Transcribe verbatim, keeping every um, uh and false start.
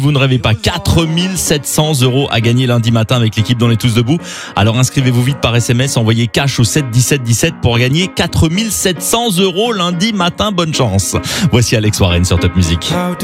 Vous ne rêvez pas, quatre mille sept cents euros à gagner lundi matin avec l'équipe dans les Tous Debout. Alors inscrivez-vous vite par S M S, envoyez cash au sept dix-sept dix-sept pour gagner quatre mille sept cents euros lundi matin. Bonne chance. Voici Alex Warren sur Top Music.